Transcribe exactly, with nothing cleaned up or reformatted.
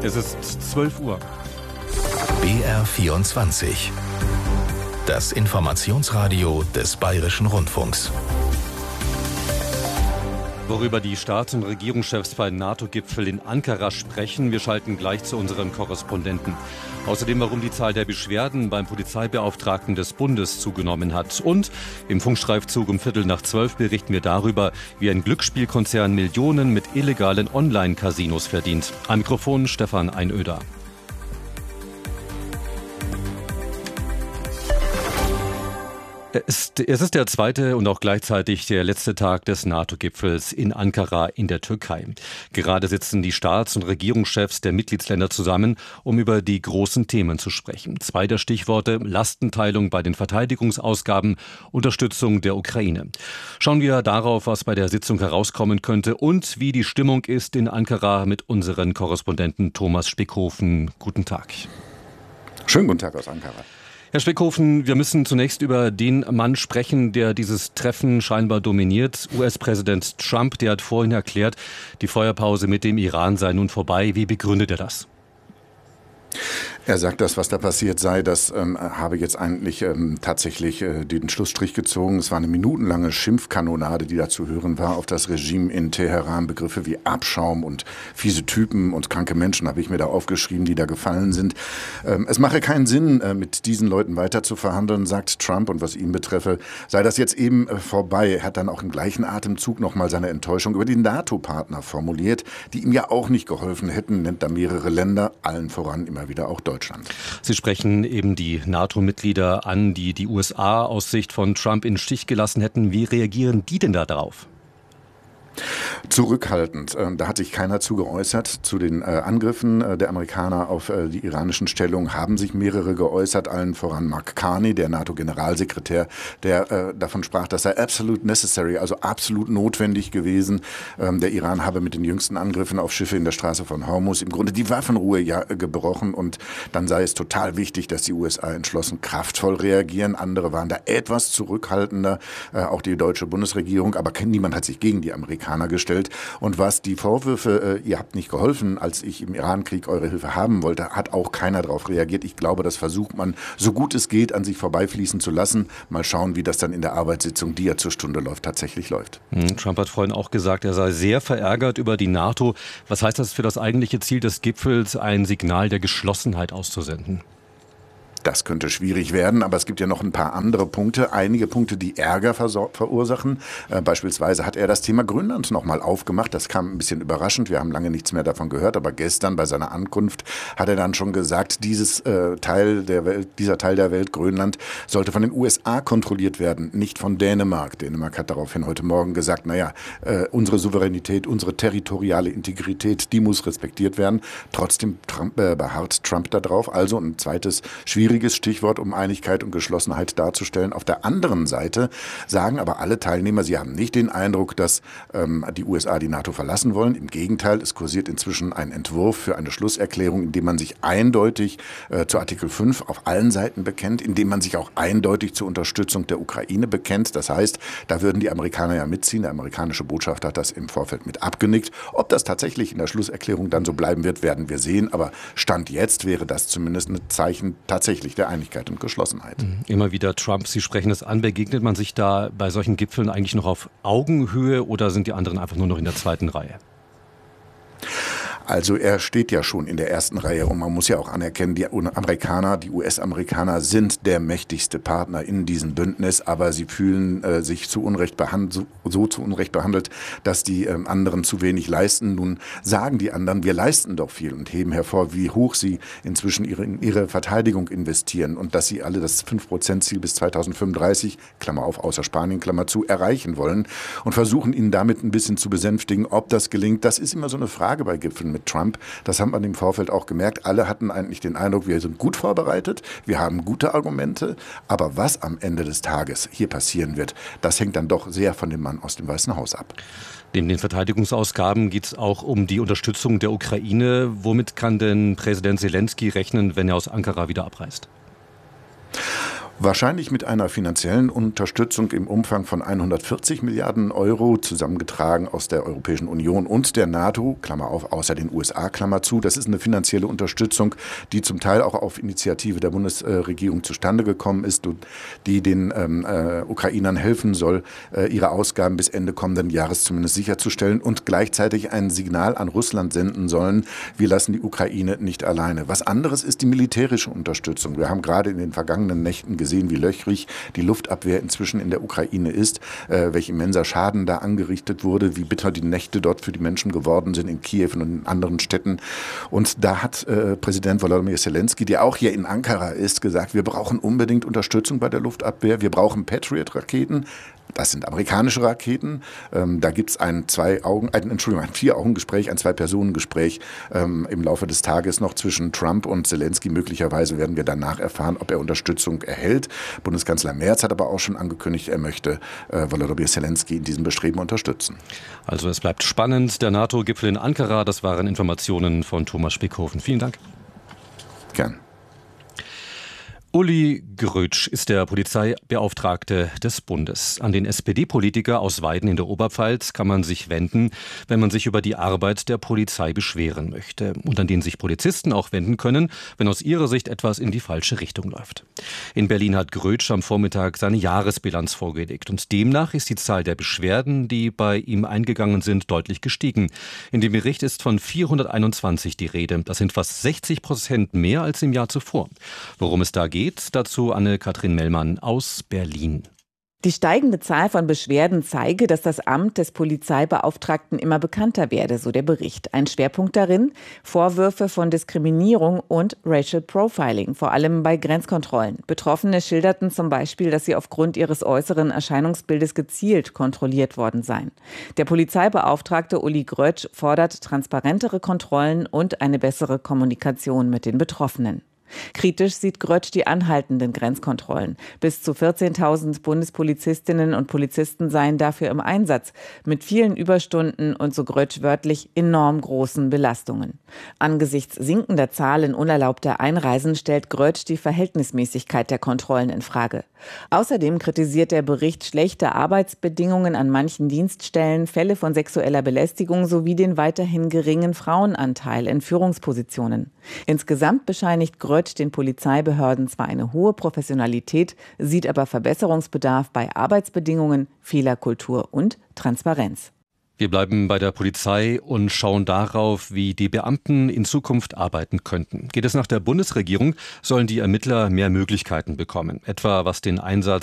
Es ist zwölf Uhr. B R vierundzwanzig. Das Informationsradio des Bayerischen Rundfunks. Worüber die Staats- und Regierungschefs beim NATO-Gipfel in Ankara sprechen. Wir schalten gleich zu unseren Korrespondenten. Außerdem, warum die Zahl der Beschwerden beim Polizeibeauftragten des Bundes zugenommen hat. Und im Funkstreifzug um Viertel nach zwölf berichten wir darüber, wie ein Glücksspielkonzern Millionen mit illegalen Online-Casinos verdient. Am Mikrofon Stefan Einöder. Es ist der zweite und auch gleichzeitig der letzte Tag des NATO-Gipfels in Ankara in der Türkei. Gerade sitzen die Staats- und Regierungschefs der Mitgliedsländer zusammen, um über die großen Themen zu sprechen. Zwei der Stichworte: Lastenteilung bei den Verteidigungsausgaben, Unterstützung der Ukraine. Schauen wir darauf, was bei der Sitzung herauskommen könnte und wie die Stimmung ist in Ankara mit unseren Korrespondenten Thomas Spickhofen. Guten Tag. Schönen guten Tag aus Ankara. Herr Spickhofen, wir müssen zunächst über den Mann sprechen, der dieses Treffen scheinbar dominiert. U S-Präsident Trump, der hat vorhin erklärt, die Feuerpause mit dem Iran sei nun vorbei. Wie begründet er das? Er sagt, das, was da passiert sei, das ähm, habe jetzt eigentlich ähm, tatsächlich äh, den Schlussstrich gezogen. Es war eine minutenlange Schimpfkanonade, die da zu hören war auf das Regime in Teheran. Begriffe wie Abschaum und fiese Typen und kranke Menschen habe ich mir da aufgeschrieben, die da gefallen sind. Ähm, es mache keinen Sinn, äh, mit diesen Leuten weiter zu verhandeln, sagt Trump. Und was ihn betreffe, sei das jetzt eben äh, vorbei. Er hat dann auch im gleichen Atemzug nochmal seine Enttäuschung über die NATO-Partner formuliert, die ihm ja auch nicht geholfen hätten. Nennt da mehrere Länder, allen voran immer wieder auch Deutschland. Sie sprechen eben die NATO-Mitglieder an, die die U S A aus Sicht von Trump in den Stich gelassen hätten. Wie reagieren die denn da darauf? Zurückhaltend. Da hat sich keiner zu geäußert. Zu den äh, Angriffen äh, der Amerikaner auf äh, die iranischen Stellungen haben sich mehrere geäußert, allen voran Mark Carney, der NATO-Generalsekretär, der äh, davon sprach, das sei absolute necessary, also absolut notwendig gewesen. Ähm, der Iran habe mit den jüngsten Angriffen auf Schiffe in der Straße von Hormuz im Grunde die Waffenruhe ja, äh, gebrochen und dann sei es total wichtig, dass die U S A entschlossen kraftvoll reagieren. Andere waren da etwas zurückhaltender, äh, auch die deutsche Bundesregierung, aber niemand hat sich gegen die Amerikaner gestellt. Und was die Vorwürfe, äh, ihr habt nicht geholfen, als ich im Irankrieg eure Hilfe haben wollte, hat auch keiner darauf reagiert. Ich glaube, das versucht man, so gut es geht, an sich vorbeifließen zu lassen. Mal schauen, wie das dann in der Arbeitssitzung, die ja zur Stunde läuft, tatsächlich läuft. Trump hat vorhin auch gesagt, er sei sehr verärgert über die NATO. Was heißt das für das eigentliche Ziel des Gipfels, ein Signal der Geschlossenheit auszusenden? Das könnte schwierig werden, aber es gibt ja noch ein paar andere Punkte, einige Punkte, die Ärger verursachen. Äh, beispielsweise hat er das Thema Grönland nochmal aufgemacht. Das kam ein bisschen überraschend. Wir haben lange nichts mehr davon gehört, aber gestern bei seiner Ankunft hat er dann schon gesagt, dieses äh, Teil der Welt, dieser Teil der Welt, Grönland, sollte von den U S A kontrolliert werden, nicht von Dänemark. Dänemark hat daraufhin heute Morgen gesagt, naja, äh, unsere Souveränität, unsere territoriale Integrität, die muss respektiert werden. Trotzdem Trump, äh, beharrt Trump darauf. Also ein zweites schwieriges Stichwort, um Einigkeit und Geschlossenheit darzustellen. Auf der anderen Seite sagen aber alle Teilnehmer, sie haben nicht den Eindruck, dass ähm, die U S A die NATO verlassen wollen. Im Gegenteil, es kursiert inzwischen ein Entwurf für eine Schlusserklärung, in dem man sich eindeutig äh, zu Artikel fünf auf allen Seiten bekennt, in dem man sich auch eindeutig zur Unterstützung der Ukraine bekennt. Das heißt, da würden die Amerikaner ja mitziehen. Der amerikanische Botschafter hat das im Vorfeld mit abgenickt. Ob das tatsächlich in der Schlusserklärung dann so bleiben wird, werden wir sehen. Aber Stand jetzt wäre das zumindest ein Zeichen tatsächlich der Einigkeit und Geschlossenheit. Immer wieder Trump, Sie sprechen es an. Begegnet man sich da bei solchen Gipfeln eigentlich noch auf Augenhöhe oder sind die anderen einfach nur noch in der zweiten Reihe? Also er steht ja schon in der ersten Reihe und man muss ja auch anerkennen, die Amerikaner, die U S-Amerikaner sind der mächtigste Partner in diesem Bündnis, aber sie fühlen äh, sich zu Unrecht behandelt, so, so zu Unrecht behandelt, dass die ähm, anderen zu wenig leisten. Nun sagen die anderen, wir leisten doch viel und heben hervor, wie hoch sie inzwischen ihre, in ihre Verteidigung investieren und dass sie alle das fünf Prozent Ziel bis zweitausendfünfunddreißig, Klammer auf, außer Spanien, Klammer zu, erreichen wollen und versuchen ihnen damit ein bisschen zu besänftigen. Ob das gelingt, das ist immer so eine Frage bei Gipfeln mit Trump. Das haben wir im Vorfeld auch gemerkt. Alle hatten eigentlich den Eindruck, wir sind gut vorbereitet, wir haben gute Argumente, aber was am Ende des Tages hier passieren wird, das hängt dann doch sehr von dem Mann aus dem Weißen Haus ab. Neben den Verteidigungsausgaben geht es auch um die Unterstützung der Ukraine. Womit kann denn Präsident Selenskyj rechnen, wenn er aus Ankara wieder abreist? Wahrscheinlich mit einer finanziellen Unterstützung im Umfang von hundertvierzig Milliarden Euro, zusammengetragen aus der Europäischen Union und der NATO, Klammer auf, außer den U S A, Klammer zu. Das ist eine finanzielle Unterstützung, die zum Teil auch auf Initiative der Bundesregierung zustande gekommen ist, die den ähm, äh, Ukrainern helfen soll, äh, ihre Ausgaben bis Ende kommenden Jahres zumindest sicherzustellen und gleichzeitig ein Signal an Russland senden sollen, wir lassen die Ukraine nicht alleine. Was anderes ist die militärische Unterstützung. Wir haben gerade in den vergangenen Nächten gesehen, wie löchrig die Luftabwehr inzwischen in der Ukraine ist, äh, welch immenser Schaden da angerichtet wurde, wie bitter die Nächte dort für die Menschen geworden sind in Kiew und in anderen Städten. Und da hat äh, Präsident Volodymyr Zelensky, der auch hier in Ankara ist, gesagt, wir brauchen unbedingt Unterstützung bei der Luftabwehr, wir brauchen Patriot-Raketen. Das sind amerikanische Raketen. Ähm, da gibt es ein zwei Augen, ein, Entschuldigung, ein Vier-Augen-Gespräch, ein Zwei-Personen-Gespräch ähm, im Laufe des Tages noch zwischen Trump und Zelensky. Möglicherweise werden wir danach erfahren, ob er Unterstützung erhält. Bundeskanzler Merz hat aber auch schon angekündigt, er möchte äh, Volodymyr Zelensky in diesem Bestreben unterstützen. Also es bleibt spannend. Der NATO-Gipfel in Ankara, das waren Informationen von Thomas Spickhofen. Vielen Dank. Gern. Uli Grötsch ist der Polizeibeauftragte des Bundes. An den S P D-Politiker aus Weiden in der Oberpfalz kann man sich wenden, wenn man sich über die Arbeit der Polizei beschweren möchte. Und an den sich Polizisten auch wenden können, wenn aus ihrer Sicht etwas in die falsche Richtung läuft. In Berlin hat Grötsch am Vormittag seine Jahresbilanz vorgelegt. Und demnach ist die Zahl der Beschwerden, die bei ihm eingegangen sind, deutlich gestiegen. In dem Bericht ist von vierhunderteinundzwanzig die Rede. Das sind fast sechzig Prozent mehr als im Jahr zuvor. Worum es da geht, dazu Anne-Kathrin Mellmann aus Berlin. Die steigende Zahl von Beschwerden zeige, dass das Amt des Polizeibeauftragten immer bekannter werde, so der Bericht. Ein Schwerpunkt darin: Vorwürfe von Diskriminierung und Racial Profiling, vor allem bei Grenzkontrollen. Betroffene schilderten zum Beispiel, dass sie aufgrund ihres äußeren Erscheinungsbildes gezielt kontrolliert worden seien. Der Polizeibeauftragte Uli Grötsch fordert transparentere Kontrollen und eine bessere Kommunikation mit den Betroffenen. Kritisch sieht Grötsch die anhaltenden Grenzkontrollen. Bis zu vierzehntausend Bundespolizistinnen und Polizisten seien dafür im Einsatz, mit vielen Überstunden und, so Grötsch wörtlich, enorm großen Belastungen. Angesichts sinkender Zahlen unerlaubter Einreisen stellt Grötsch die Verhältnismäßigkeit der Kontrollen in Frage. Außerdem kritisiert der Bericht schlechte Arbeitsbedingungen an manchen Dienststellen, Fälle von sexueller Belästigung sowie den weiterhin geringen Frauenanteil in Führungspositionen. Insgesamt bescheinigt Grötsch den Polizeibehörden zwar eine hohe Professionalität, sieht aber Verbesserungsbedarf bei Arbeitsbedingungen, Fehlerkultur und Transparenz. Wir bleiben bei der Polizei und schauen darauf, wie die Beamten in Zukunft arbeiten könnten. Geht es nach der Bundesregierung, sollen die Ermittler mehr Möglichkeiten bekommen, etwa was den Einsatz